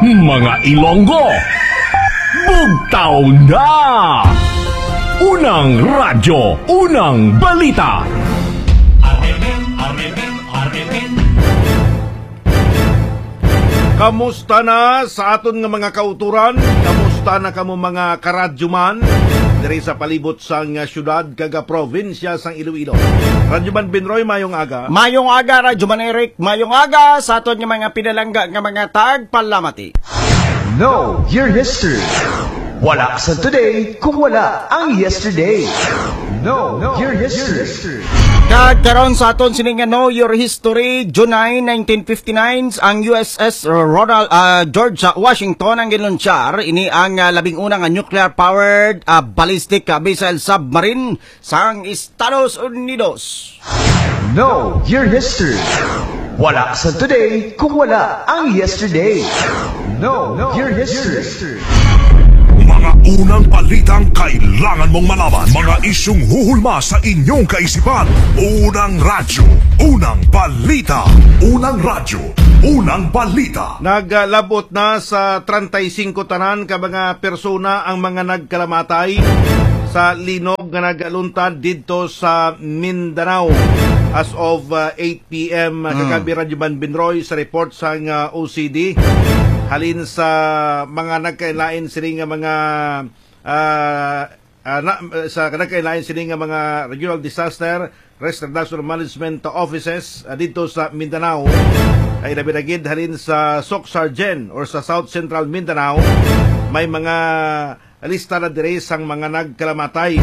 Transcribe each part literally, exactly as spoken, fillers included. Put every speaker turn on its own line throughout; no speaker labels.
Mga Ilonggo, bugtaw na! Unang radyo, unang balita.
Arrepen, arrepen, arrepen.
Kamusta na sa aton nga mga kauturan? Kamusta na kamo mga karadyoman? Diri sa palibot sang syudad kaga probinsya sang Iloilo. Radyoman Binroy, mayong aga.
Mayong aga, Radyoman Eric. Mayong aga sa aton nga mga pinalangga nga mga tagpalamati.
Know your history. Wala sa today kung wala ang yesterday. Know your history.
Kagkaroon sa aton sining nga Know Your History, June nine, nineteen fifty-nine, ang U S S Ronald uh, George Washington ang ginlunsyar. Ini ang uh, labing unang uh, nuclear-powered uh, ballistic uh, missile submarine sang Estados Unidos.
Know your history. Wala sa today kung wala ang yesterday. Know your history.
Mga unang balitang kailangan mong malaman. Mga isyung huhulma sa inyong kaisipan. Unang radyo, unang balita. Unang radyo, unang balita.
Naglabot na sa thirty-five tanan ka mga persona ang mga nagkalamatay sa linog nga nagaluntad dito sa Mindanao. As of uh, eight p.m. Mm. kagabi, Radyoman Binroy sa report sa uh, O C D. Halin sa mga nagkailain sila nga mga uh, uh, na, sa nagkailain sila nga mga regional disaster risk reduction management offices uh, dito sa Mindanao ay nabinagid halin sa Soc-Sargen or sa South Central Mindanao. May mga lista na dire sang mga nagkalamatay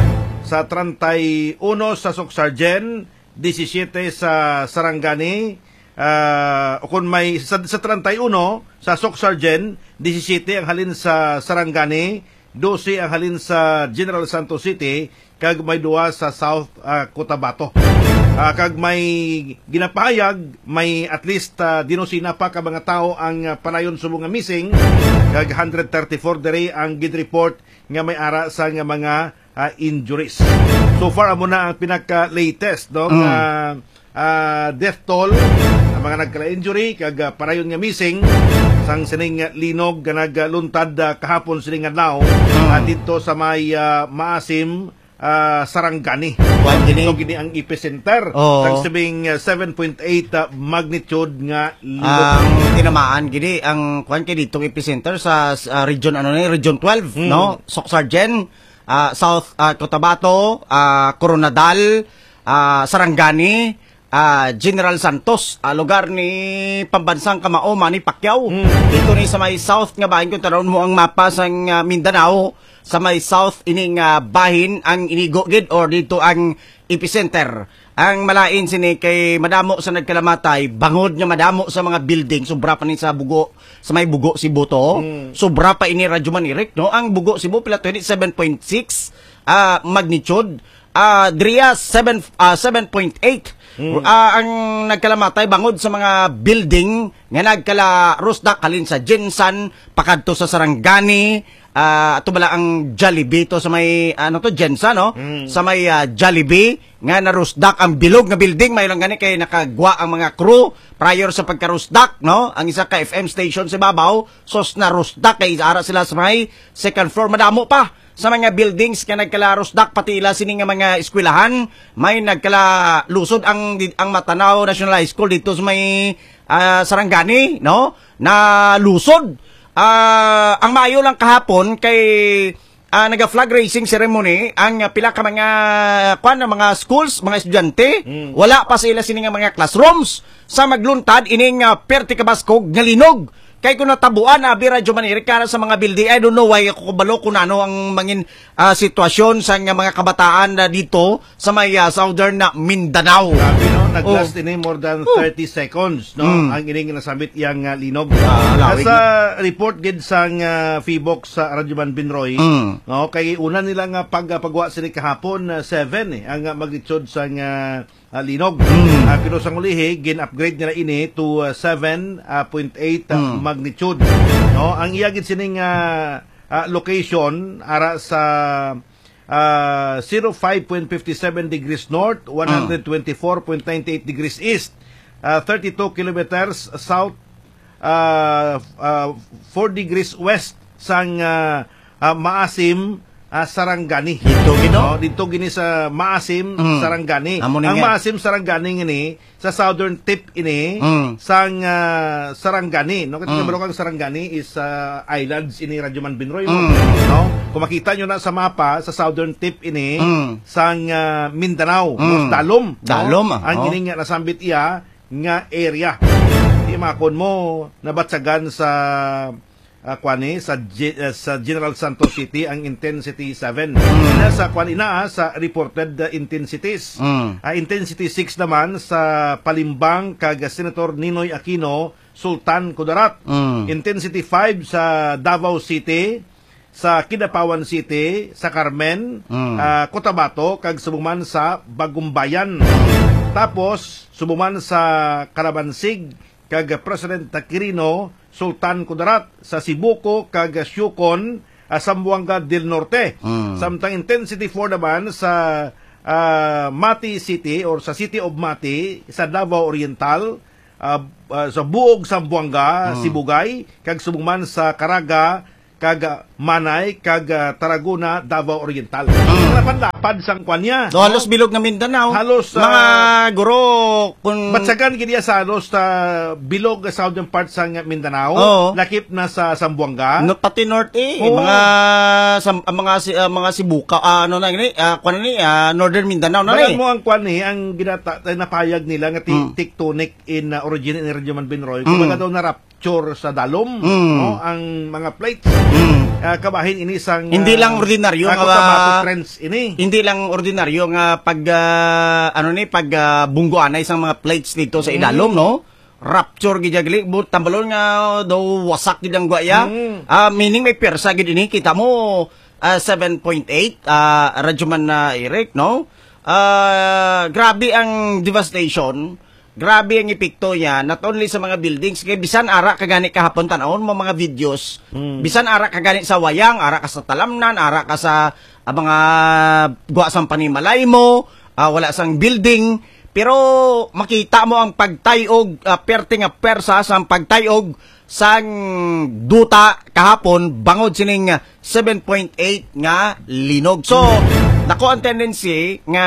sa thirty-one sa Soc-Sargen, seventeen sa Sarangani. Uh, kung may sa, sa thirty-one sa Soc-Sargen, seventeen ang halin sa Sarangani, twelve ang halin sa General Santos City, kag may duwa sa South uh, Cotabato. Uh, kag may ginapahayag, may at least uh, dinusina pa ka mga tao ang uh, panayon subong nga missing, kag one hundred thirty-four diri ang gid-report nga may ara sa nga mga uh, injuries. So far amo na ang pinaka-latest no nga mm. Uh, death toll ang mga nagkala-injury kag uh, parayon nga missing sang sining uh, linog nga nagluntad uh, kahapon sining adlaw uh, dito sa may uh, Maasim, uh, Sarangani. So gini ang epicenter
oh.
sang sabing uh, seven point eight uh, magnitude nga linog.
Ang um, tinamaan gini ang kuan kay ditong epicenter sa uh, region ano ni region twelve hmm. no, Soc-Sargen, uh, South uh, Cotabato, uh, Coronadal, uh, Sarangani, Uh, General Santos, uh, lugar ni pambansang kamao Manny Pacquiao. Mm. Dito ni sa may south nga bahin kung taron mo ang mapa sa uh, Mindanao, sa may south ining uh, bahin ang inigogid or dito ang epicenter. Ang malain sini kay madamo sa nagkalamatay, bangod nga madamo sa mga building, sobra pa ni sa bugo, sa may bugo Cebu to. Mm. Sobra pa ini Radyoman Eric, no? Ang bugo Cebu pila twenty-seven point six uh, magnitude, uh, Dria seven point eight. Mm. Uh, ang nagkalamatay bangod sa mga building nga nagkala rusdak halin sa Jensan pakadto sa Sarangani, uh, ato bala ang Jollibee to sa may ano to Jensan no mm. sa may uh, Jollibee nga narusdak ang bilog nga building. May lang gani kay nakagwa ang mga crew prior sa pagkarusdak no ang isa ka F M station sa babaw sos na rusdak kay ara sila sa may second floor. Madamo pa sa mga buildings nga nagkalarosdak pati ila sini nga mga eskwelahan. May nagkala lusod ang ang Matanaw National High School dito sa may uh, Sarangani no na lusod. Uh, ang maayo lang kahapon kay uh, naga-flag raising ceremony ang uh, pila ka mga kwan mga schools, mga estudyante. Mm. Wala pa sila sini nga mga classrooms sa magluntad ining uh, perti kabaskog nga linog. Kay kung natabuan na abi Radyoman Eric sa mga building, I don't know why ako kabalo kung ano ang mangin uh, sitwasyon sa mga kabataan na dito sa may uh, southern na Mindanao.
Sabi no, nag-last oh. ini more than thirty oh. seconds no mm. ang ining nasabit yang uh, linog. Uh, sa report gid sang uh, Feebox sa Radyoman Binroy, mm. no kay una nila nga pag uh, pagwa sila kahapon uh, seven eh ang uh, magnitude sang uh, uh, linog. Mm. Uh, pero sang ulihi gin-upgrade nila ini to uh, seven point eight uh, mm. magnitude. No, ang iyagid sining uh, uh, location ara sa uh, zero five point five seven degrees north, one twenty-four point nine eight degrees east, uh, thirty-two kilometers south uh, uh, four degrees west sang uh, uh, Maasim, uh, Sarangani.
Dito gino?
No, dito gini sa Maasim,
Mm.
Sarangani.
Amo
Ang
nga.
Maasim, Sarangani ini sa southern tip ini
Mm.
sang uh, Sarangani. No, kasi
Mm.
mm. kang Sarangani is uh, islands ini Radyoman Binroy mo.
Mm.
No? Kung makita nyo na sa mapa sa southern tip ini
Mm.
sang uh, Mindanao,
Mm.
no? Dalom.
Dalom,
no? Ang
oh.
gining nga nasambit iya nga area. Di makon mo nabatsagan sa uh, kwani sa G- uh, sa General Santos City ang intensity seven.
Mm.
Sa kwani na sa reported uh, intensities.
Mm.
Uh, intensity six naman sa Palimbang kag Senator Ninoy Aquino, Sultan Kudarat.
Mm.
Intensity five sa Davao City, sa Kidapawan City, sa Carmen,
Mm.
uh, Cotabato, kag sumuman sa Bagumbayan. Tapos, sumuman sa Carabansig, kag President Quirino, Sultan Kudarat, sa Sibuco, kag Siucon, uh, Zamboanga del Norte.
Mm.
Samtang intensity four naman sa uh, Mati City or sa City of Mati, sa Davao Oriental, uh, uh, sa Buog, Zamboanga, Sibugay, kag sumuman sa Caraga, kag Manay, kag uh, Tarragona, Davao Oriental. Mga lapad-lapad sang kwanya.
So, halos bilog na Mindanao.
Halos,
mga
ah,
guro kung
Batsagan gini sa halos sa bilog sa southern part sa Mindanao,
Oo.
lakip na sa Zamboanga.
no, pati north eh,
Oo.
mga sam, ah, mga si, ah, mga Sibuka, ah, ano na ni, ah, kuno ni, ah, northern Mindanao na
Bagan
ni.
mo ang kwan ni, ang ginata, napayag nila nga ti-
Mm.
tectonic in uh, origin in Radyoman Binroy. Kumbaga daw na rapture sa dalom,
Mm.
no? Ang mga plates.
Mm.
Uh, kabahin ini sang
Hindi lang ordinaryo
uh,
nga
Cotabato
ba-
trends ini.
Hindi lang ordinaryo nga pag ah, ano ni pag uh, bunggoan ay isang mga plates dito sa ilalom, no? Rapture gidagli but tambalon nga daw wasak gid ang guaya.
Mm.
Ah, meaning may persa gid ini kita mo ah, seven point eight ah Radyoman na Eric, no? Ah, grabe ang devastation. Grabe ang epekto niya, not only sa mga buildings, kaya bisan ara kagani kahapon tanawon mo mga videos, bisan ara kagani sa wayang, ara ka sa talamnan, ara ka sa ah, mga guwa sang panimalay mo, ah, wala sang building, pero makita mo ang pagtayog, uh, perte nga persa sa pagtayog sang duta kahapon, bangod sining ah, seven point eight nga linog. So, nako ang tendency nga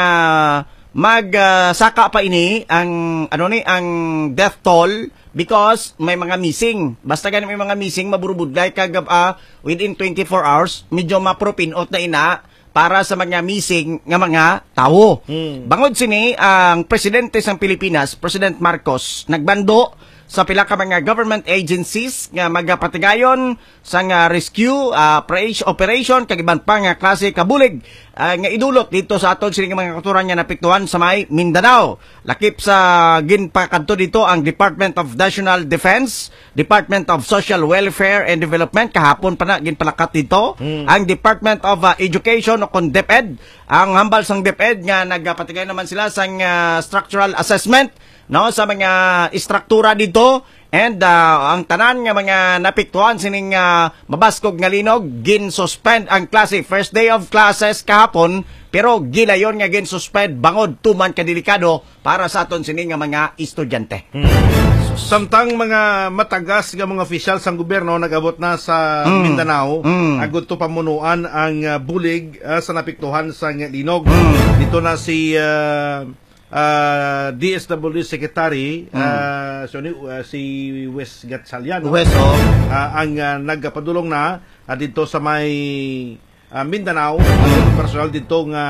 mag-saka pa ini ang ano ni ang death toll because may mga missing. Basta ganun may mga missing maburubudlay kag uh, within twenty-four hours medyo mapropinot na ina para sa mga missing nga mga tao.
Hmm.
Bangod sini ang presidente sang Pilipinas, President Marcos, nagbando sa pila ka mga government agencies nga magapatigayon sa nga rescue uh, operation kag iban pa nga klase kabulig uh, nga idulot dito sa aton sini mga katuran nga napiktuhan sa may Mindanao. Lakip sa ginpakadto dito ang Department of National Defense, Department of Social Welfare and Development, kahapon pa na ginpalakat dito,
Mm.
ang Department of uh, Education o kon DepEd, ang hambal sang DepEd nga nagpatigay naman sila sang uh, structural assessment no sa mga istruktura dito, and uh, ang tanan nga mga napiktuhan sining uh, mabaskog nga linog gin suspend ang klase first day of classes kahapon, pero gilayon nga gin suspend bangod tuman kadelikado para sa aton sining nga mga estudyante.
Samtang mga matagas nga mga opisyal sang gobyerno nagabot na sa
Mm.
Mindanao,
Mm.
agud to pamunuan ang uh, bulig uh, sa napiktuhan sa nga linog.
Mm.
Dito na si uh, uh, D S W Secretary uh, so, uh, si Wes Gatchalian, no?
Wes, oh.
uh, ang uh, nagpadulong na uh, dito sa may uh, Mindanao, ang personal dito nga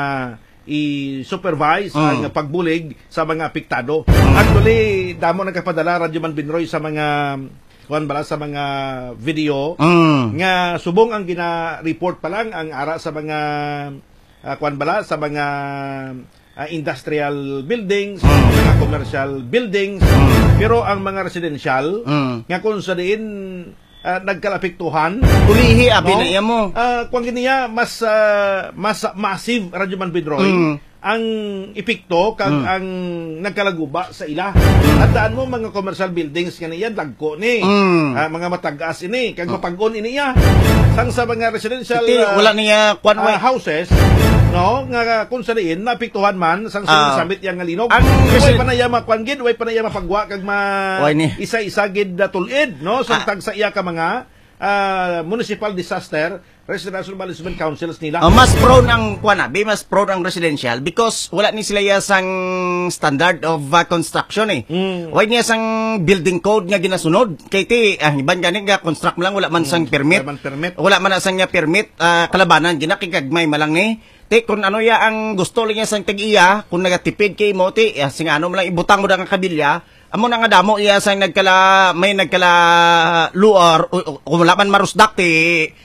i-supervise
Mm.
ang pagbulig sa mga apektado. Actually, damo nagkapadala Radyoman Binroy sa mga kuan bala sa mga video
Mm.
nga subong ang gina-report pa lang ang ara sa mga uh, kuan bala sa mga uh, industrial buildings, mga commercial buildings, pero ang mga residential
Mm.
nga kung sa diin uh, nagkalapiktuhan,
Ulihi abi
no?
na iya mo.
Ah, kung niya mas ah, mas massive Radyoman Binroy
Mm.
ang epekto kag
Mm.
ang nagkalaguba sa ila. At daan mo mga commercial buildings kaniya dagko ni.
Mm.
Ah, mga matagaas ini kag mapag-on ini ya. Sang sa mga residential
Iti,
ah,
wala niya kwan
ah,
way.
houses no nga kung sa diin napiktuhan man sang
Ah.
summit yang nga linog.
Ang
Way
president-
pa na iya makwan gid, way pa na iya mapagwa kag ma
Way ni.
isa-isa gid na tulid, no? Sa
Ah.
tag sa iya ka mga ah, municipal disaster residential management councils nila.
Uh, mas prone ang kuanabi, mas prone ang residential because wala ni sila yasang standard of uh, construction eh.
Mm.
Wala niya sang building code nga ginasunod. Kay ti ang iban gani nga construct mo lang wala man sang permit.
Wala man permit.
Wala man na sang nga permit uh, kalabanan ginakigagmay malang ni. Ti kun ano ya ang gusto lang niya sang tag-iya kung nagatipid kay mo ti uh, sing ano mo lang ibutang mo da nga kabilya. Amo na nga damo iya sang nagkala may nagkala luar kung wala man marusdak ti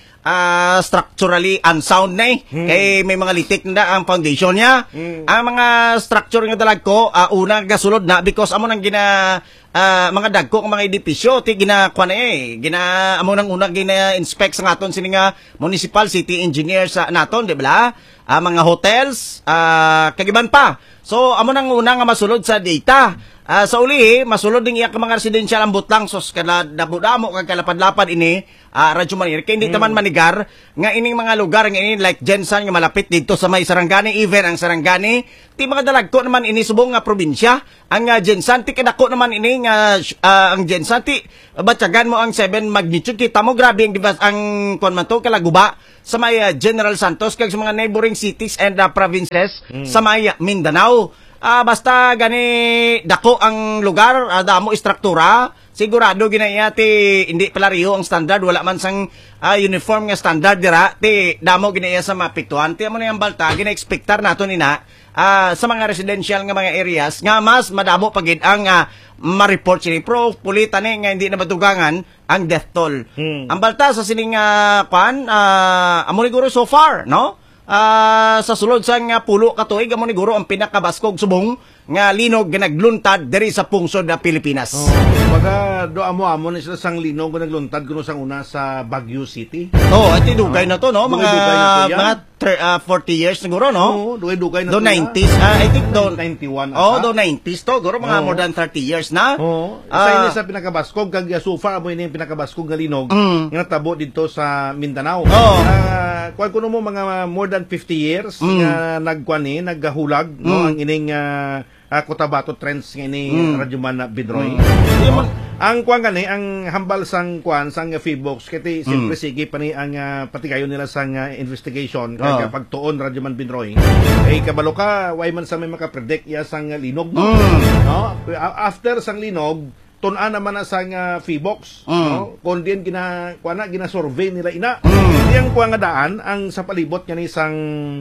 ah, structurally unsound na eh.
Hmm.
Kay may mga litik na ang foundation niya.
Hmm.
Ang mga structure nga dalag ko, uh, una gasulod na because amo nang gina ah, mga dagko ang mga edipisyo ti gina kuan eh. Gina amo nang una gina inspect sa ngaton sini nga municipal city engineer sa naton, di ba? Ah, mga hotels, ah, kagiban pa. So amo nang una nga masulod sa data. Ah, sa uli, masulod din iya ka mga residential ang butang sos kada damo-damo kag kalapad-lapad ini ah, Radyo Manila. Kaya hindi taman manigar nga ining mga lugar nga ini like Jensan nga malapit dito sa may Sarangani, even ang Sarangani ti mga dalagko naman ini subong nga probinsya. Ang uh, Jensan ti kadako naman ini nga ah, ang Jensan ti batyagan mo ang seven magnitude kita mo grabe ang divas ang kuan man to kalaguba sa may ah, General Santos kag sa mga neighboring cities and uh, provinces sa may ah, Mindanao. Ah, basta gani dako ang lugar, ah, damo istruktura, sigurado ginaya ti hindi palariho ang standard, wala man sang ah, uniform nga standard dira, ti damo ginaya sa mapiktuan. Ti amo na yung balta, gina-expectar nato nina ah, sa mga residential nga mga areas nga mas madamo pagid ang ah, ma-report sini pro pulita ni nga hindi na madugangan ang death toll.
Hmm.
Ang balta sa sining uh, kwan, ah, amo ni guro so far, no? Ah, sa sulod sa nga pulo ka tuig amo ni guro ang pinakabaskog subong nga linog nga nagluntad diri sa pungsod na Pilipinas.
Oh, baga do amo-amo ni sila sang linog nga nagluntad kuno sang una sa Baguio City.
Oh, at dugay na to no, mga
Dugay-dugay na to yan.
mga ter- ah, forty years siguro no.
Oo, dugay-dugay na
Do
to yan.
nineties, ah, I think do
ninety-one
Oh,
ata.
do nineties to, guro mga
Oo.
more than thirty years na.
Oo.
Ah,
Isa ini sa pinakabaskog kag so far amo ini yung pinakabaskog nga linog
Mm.
nga natabo dito sa Mindanao.
Oo.
Ah, kuan kuno mo mga more than fifty years
Mm.
nga nagkuan ni naggahulag no ang ining ah, ah, Cotabato Trends nga ini
Mm.
Radyo Man Bidroy.
Di
No?
man-
Ang kuan gani ang hambal sang kuan sang uh, Feebox kiti
Mm.
siyempre sige pa ni ang ah, patikayon nila sang ah, investigation
Oo.
kaya pagtuon Radyo Man Bidroy. Eh kabalo ka way man sa may makapredict ya sang ah, linog no.
Mm.
No? A- After sang linog, tun-an naman na sang uh, Feebox,
Mm.
no? Kung din gina kuana gina-survey nila ina.
Mm.
Iyang kuha nga daan ang sa palibot nga ni sang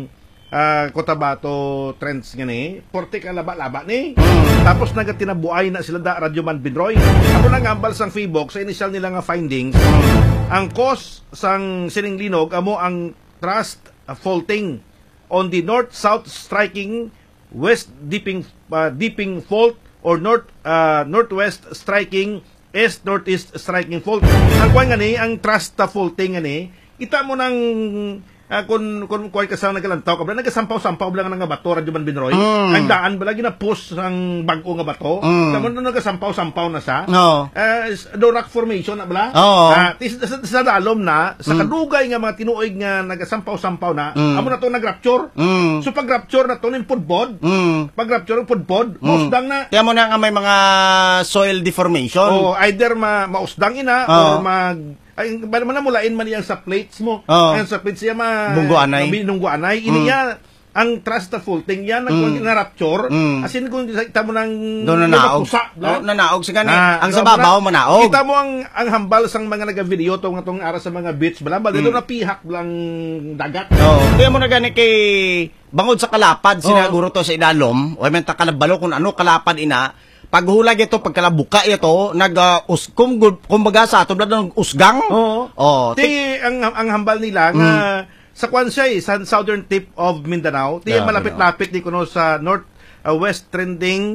ah, Cotabato Trends nga ni, porte ka laba-laba ni. Tapos nagatinabuay na sila da Radyo Man Bidroy. Ako nang ambal sang Feebox sa initial nila nga findings, ang cause sang sining linog amo ang thrust uh, faulting on the north-south striking west dipping uh, dipping fault or north uh, northwest striking east northeast striking fault. Ang kuan nga ni ang thrust uh, faulting nga ni kita mo nang uh, kung kung kuan ka sa nagalantaw ka bala nagasampaw-sampaw bala nga bato Radyo Man Bidroy.
Mm.
Ang daan bala gina-push ang bag-o nga bato.
Mm.
Tamo na nagasampaw-sampaw na sa.
No.
Uh, do rock formation na bala.
Oo.
Ah, tis- sa, sa dalom na sa kadugay nga mga tinuig nga nagasampaw-sampaw na
Mm.
amo na to nag-rapture.
Mm.
So pag rapture na to nin pudbod,
Mm.
pag rapture ng pudbod, mausdang na.
Kaya mo na nga may mga soil deformation.
O either ma mausdang ina
Oo.
or mag ay ba naman na mulain man yang sa plates mo.
Oo.
Ang sa plates siya ma
Bunggoanay.
Binunggoanay. Ini ya ang trust na faulting yan nag na rapture.
Mm.
As in kung kita mo nang
Doon na naog.
mapusa,
Oh, nanaog siya gani.
Ah,
ang
so,
sa babaw
muna-
manaog.
Kita mo ang ang hambal sang mga naga-video tong atong ara sa mga beach bala
Mm.
dito na pihak lang dagat.
Oh, kaya mo na gani kay bangod sa kalapad
Oo.
sinaguro to sa idalom, o man ta kalabalo kung ano kalapad ina. Paghulag ito pagkalabuka ito nag uh, us, kum, kumbaga sa ato ng usgang.
Oo.
Oh,
Ti ang ang hambal nila nga sa kwan siya eh, sa southern tip of Mindanao. Ti
Yeah,
malapit-lapit di kuno sa north uh, west trending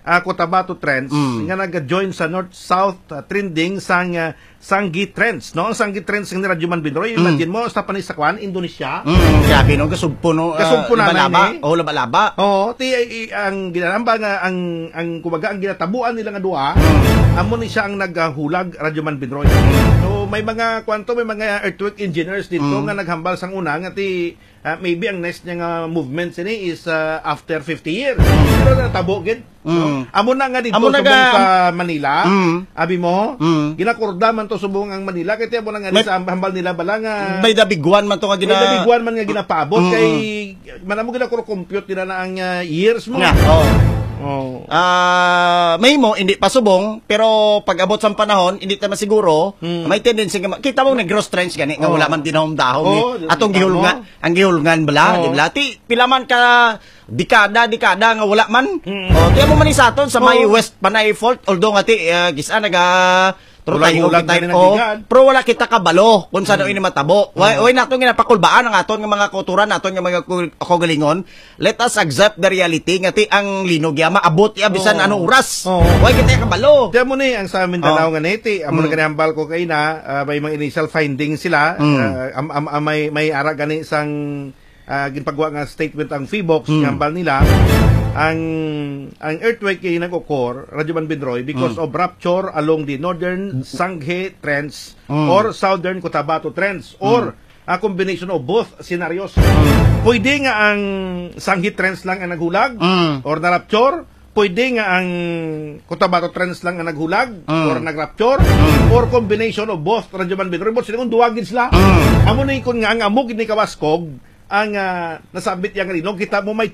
uh, Cotabato Trends
Mm.
nga nag-join sa North-South uh, trending sang uh, Sanggi Trends, no? Ang Sanggi Trends ng ni Radyoman Binroy, imagine mo, sa panis sa kwan, Indonesia.
Mm, grabe no, kasugpo no.
Kasugpo na
laba.
na, eh.
Oh, laba-laba.
Oo, ti ay- ay- ang ginaramba nga ang ang kumbaga ang ginatabuan nila nga duha, amo ni siya ang naghulag Radyoman Binroy. So may mga kwanto, may mga earthquake engineers dito nga naghambal sang una nga ti ah, maybe ang next niya nga movements ini is ah, after fifty years. Pero natabo gid. No? Amo na nga dito
Amo na
subong
nga-
sa Manila.
Mm.
Abi mo,
Mm.
ginakurda man to subong ang Manila kay amo na nga
May-
sa hambal nila bala nga
May dabiguan man to nga
may
gina.
nabiguan man nga ginapaabot
Mm.
kay manamo gina ko compute nila na ang ah, years mo.
Nga, oh.
Oh.
Ah, may mo hindi pa subong pero pag abot sa panahon hindi ta masiguro
Mm.
may tendency nga ma- kita mo nag gross trends gani nga
Oh.
wala man dinahom-dahom ni
Oh,
atong
tama.
gihulngan ang gihulngan bala
Oh.
di bala ti pila man ka dekada dekada nga wala man
Mm.
oh tiyan mo man ni sa aton sa may
Oh.
West Panay Fault although nga ti uh, gisa naga pero
Ulag-
tayo
ulag
kita
na rin ang
oh,
bigan.
pero wala kita kabalo kung saan ini matabo way way naton ginapakulbaan ang aton nga mga kultura naton nga mga kul- kaugalingon let us accept the reality nga ti ang linog yama abot ya bisan
Oh.
ano oras
Oh.
way kita kabalo
Tiyan mo ni, ang sa Mindanao
Oh.
nga niti, amo
Mm.
na ganihambal ko kay na, ah, may mga initial findings sila,
Mm.
ah, am, am, am- may, may ara gani sang uh, ginpagwa nga statement ang Feebox,
Mm.
hambal nila, ang ang earthquake kay nag-occur, Radyoman Binroy, because of rupture along the northern Sanghe Trends
Mm.
or southern Cotabato Trends or a combination of both scenarios. Pwede nga ang Sanghe Trends lang ang naghulag
Mm.
or na-rupture, pwede nga ang Cotabato Trends lang ang naghulag
Mm.
or nag-rupture or combination of both Radyoman Binroy. But sila kung duwagin sila.
Mm.
Amo na ikon nga ang amog ni Kawaskog ang ah, nasabit yang rinog kita mo may